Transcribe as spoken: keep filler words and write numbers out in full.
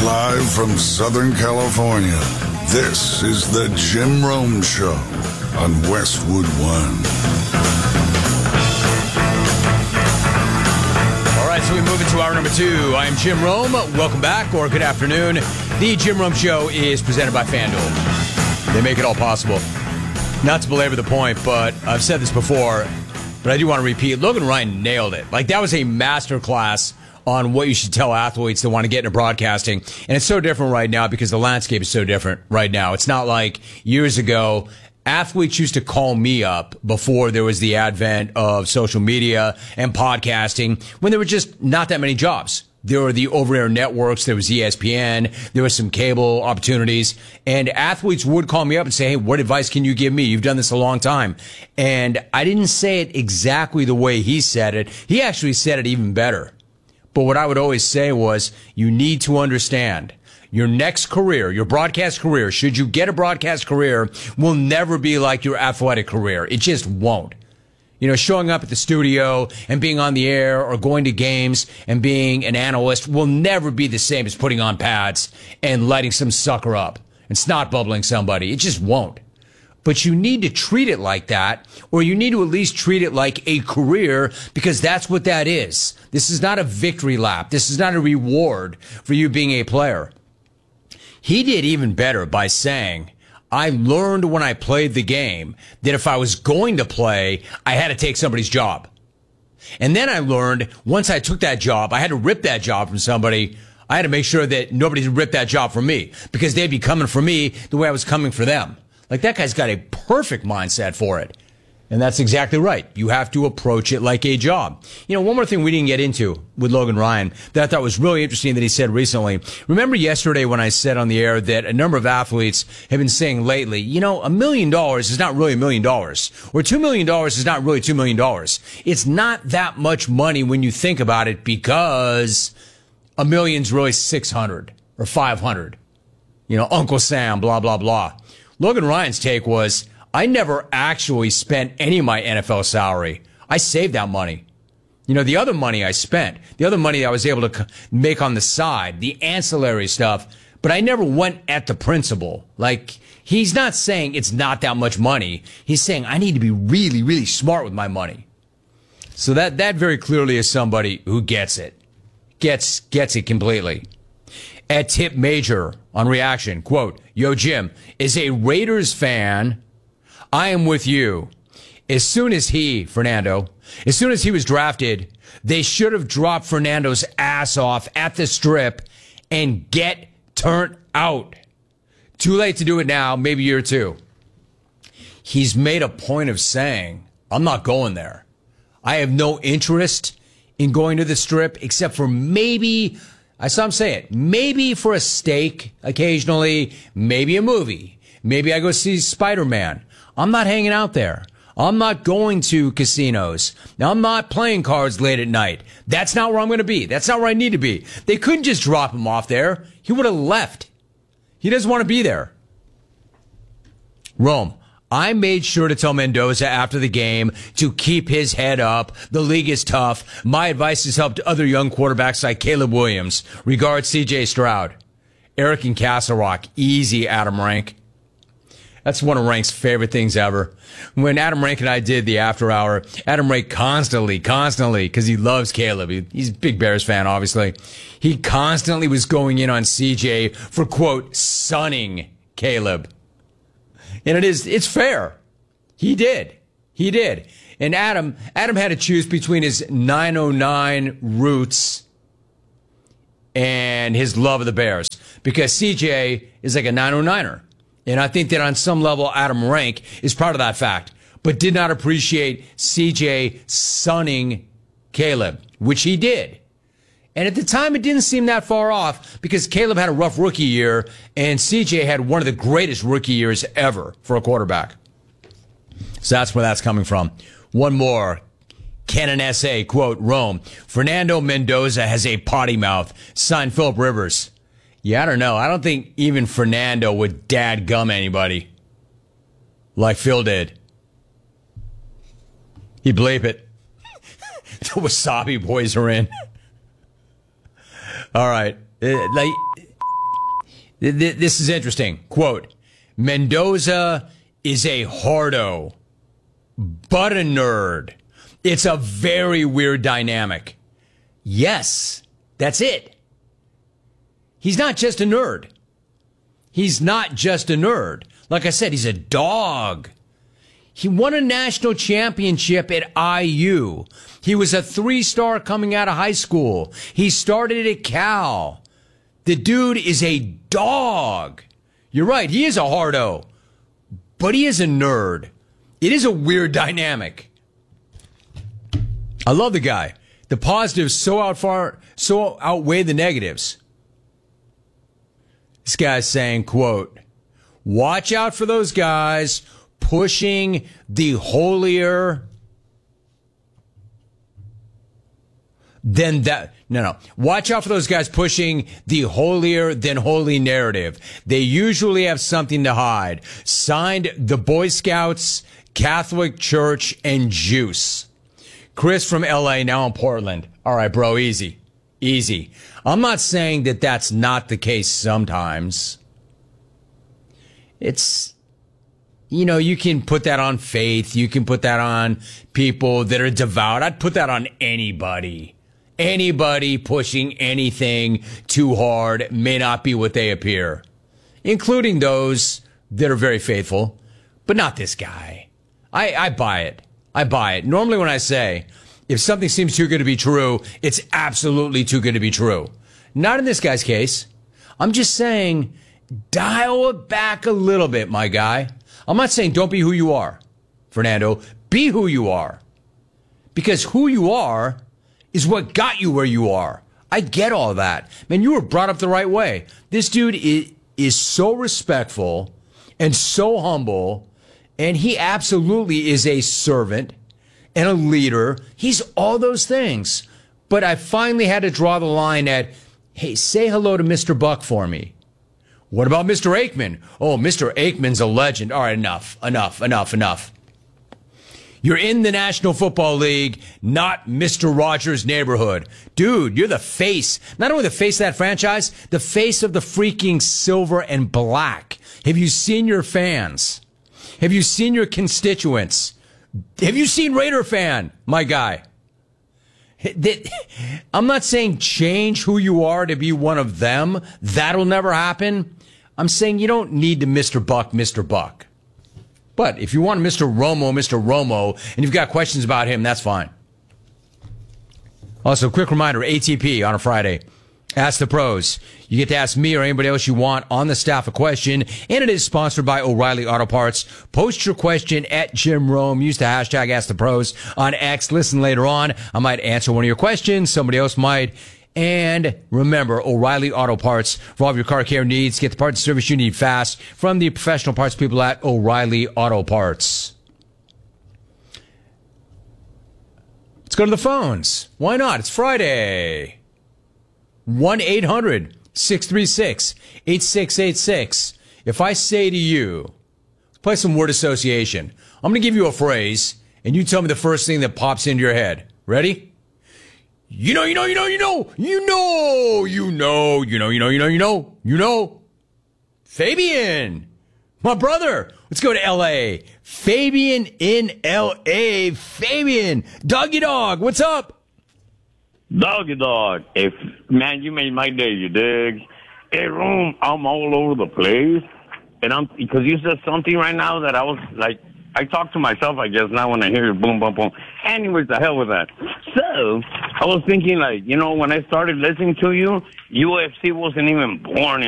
Live from Southern California, this is the Jim Rome Show on Westwood One. All right, so we move into hour number two. I am Jim Rome. Welcome back, or good afternoon. The Jim Rome Show is presented by FanDuel. They make it all possible. Not to belabor the point, but I've said this before, but I do want to repeat. Logan Ryan nailed it. Like, that was a masterclass on what you should tell athletes that want to get into broadcasting. And it's so different right now because the landscape is so different right now. It's not like years ago. Athletes used to call me up before there was the advent of social media and podcasting, when there were just not that many jobs. There were the over-air networks. There was E S P N. There was some cable opportunities. And athletes would call me up and say, hey, what advice can you give me? You've done this a long time. And I didn't say it exactly the way he said it. He actually said it even better. But what I would always say was, you need to understand your next career, your broadcast career, should you get a broadcast career, will never be like your athletic career. It just won't. You know, showing up at the studio and being on the air or going to games and being an analyst will never be the same as putting on pads and lighting some sucker up and snot bubbling somebody. It just won't. But you need to treat it like that, or you need to at least treat it like a career, because that's what that is. This is not a victory lap. This is not a reward for you being a player. He did even better by saying, I learned when I played the game that if I was going to play, I had to take somebody's job. And then I learned once I took that job, I had to rip that job from somebody. I had to make sure that nobody ripped that job from me, because they'd be coming for me the way I was coming for them. Like, that guy's got a perfect mindset for it. And that's exactly right. You have to approach it like a job. You know, one more thing we didn't get into with Logan Ryan that I thought was really interesting that he said recently. Remember yesterday when I said on the air that a number of athletes have been saying lately, you know, a million dollars is not really a million dollars, or two million dollars is not really two million dollars. It's not that much money when you think about it, because a million's really six hundred or five hundred. You know, Uncle Sam, blah, blah, blah. Logan Ryan's take was, I never actually spent any of my N F L salary. I saved that money. You know, the other money I spent, the other money I was able to make on the side, the ancillary stuff, but I never went at the principal. Like, he's not saying it's not that much money. He's saying I need to be really, really smart with my money. So that, that very clearly is somebody who gets it. Gets, gets it completely. At Tip Major on Reaction, quote, Yo, Jim, is a Raiders fan, I am with you. As soon as he, Fernando, as soon as he was drafted, they should have dropped Fernando's ass off at the strip and get turned out. Too late to do it now, maybe a year or two. He's made a point of saying, I'm not going there. I have no interest in going to the strip, except for maybe, I saw him say it, maybe for a steak occasionally, maybe a movie. Maybe I go see Spider-Man. I'm not hanging out there. I'm not going to casinos. I'm not playing cards late at night. That's not where I'm going to be. That's not where I need to be. They couldn't just drop him off there. He would have left. He doesn't want to be there. Rome, I made sure to tell Mendoza after the game to keep his head up. The league is tough. My advice has helped other young quarterbacks like Caleb Williams. Regards, C J Stroud. Eric in Castle Rock. Easy, Adam Rank. That's one of Rank's favorite things ever. When Adam Rank and I did the after hour, Adam Rank constantly, constantly, because he loves Caleb. He, he's a big Bears fan, obviously. He constantly was going in on C J for, quote, sunning Caleb. And it is, it's fair. He did. He did. And Adam, Adam had to choose between his nine oh nine roots and his love of the Bears, because C J is like a nine oh niner. And I think that on some level, Adam Rank is proud of that fact, but did not appreciate C J sunning Caleb, which he did. And at the time, it didn't seem that far off, because Caleb had a rough rookie year, and C J had one of the greatest rookie years ever for a quarterback. So that's where that's coming from. One more. Canon S A, quote, Rome, Fernando Mendoza has a potty mouth. Signed Phillip Rivers. Yeah, I don't know. I don't think even Fernando would dadgum anybody like Phil did. He'd bleep it. The Wasabi boys are in. All right. Uh, like, This is interesting. Quote, Mendoza is a hardo, but a nerd. It's a very weird dynamic. Yes, that's it. He's not just a nerd. He's not just a nerd. Like I said, he's a dog. He won a national championship at I U. He was a three-star coming out of high school. He started at Cal. The dude is a dog. You're right, he is a hardo, but he is a nerd. It is a weird dynamic. I love the guy. The positives so out far, so outweigh the negatives. This guy's saying, quote, watch out for those guys pushing the holier than that. No, no. Watch out for those guys pushing the holier than holy narrative. They usually have something to hide. Signed, the Boy Scouts, Catholic Church, and Juice. Chris from L A, now in Portland. All right, bro, easy. Easy. I'm not saying that that's not the case sometimes. It's, you know, you can put that on faith. You can put that on people that are devout. I'd put that on anybody. Anybody pushing anything too hard may not be what they appear, including those that are very faithful, but not this guy. I, I buy it. I buy it. Normally when I say, if something seems too good to be true, it's absolutely too good to be true. Not in this guy's case. I'm just saying, dial it back a little bit, my guy. I'm not saying don't be who you are, Fernando. Be who you are. Because who you are is what got you where you are. I get all that. Man, you were brought up the right way. This dude is, is so respectful and so humble, and he absolutely is a servant and a leader. He's all those things. But I finally had to draw the line at, hey, say hello to Mister Buck for me. What about Mister Aikman? Oh, Mister Aikman's a legend. All right, enough, enough, enough, enough. You're in the National Football League, not Mister Rogers' neighborhood. Dude, you're the face. Not only the face of that franchise, the face of the freaking silver and black. Have you seen your fans? Have you seen your constituents? Have you seen Raider fan, my guy? I'm not saying change who you are to be one of them. That'll never happen. I'm saying you don't need to Mister Buck, Mister Buck. But if you want Mister Romo, Mister Romo, and you've got questions about him, that's fine. Also, quick reminder, A T P on a Friday. Ask the Pros. You get to ask me or anybody else you want on the staff a question, and it is sponsored by O'Reilly Auto Parts. Post your question at Jim Rome. Use the hashtag Ask the Pros on X. Listen later on. I might answer one of your questions. Somebody else might. And remember, O'Reilly Auto Parts for all of your car care needs. Get the parts and service you need fast from the professional parts people at O'Reilly Auto Parts. Let's go to the phones. Why not? It's Friday. one eight hundred six three six eight six eight six. If I say to you, let's play some word association. I'm going to give you a phrase, and you tell me the first thing that pops into your head. Ready? You know, you know, you know, you know, you know, you know, you know, you know, you know, you know, you know. Fabian, my brother. Let's go to L A. Fabian in L A. Fabian, doggy dog, what's up? Doggy dog. If man, you made my day, you dig? Hey, room, I'm all over the place, and I'm because you said something right now that I was like, I talk to myself, I guess, now when I hear you, boom, boom, boom. Anyways, the hell with that. So I was thinking, like, you know, when I started listening to you, U F C wasn't even born.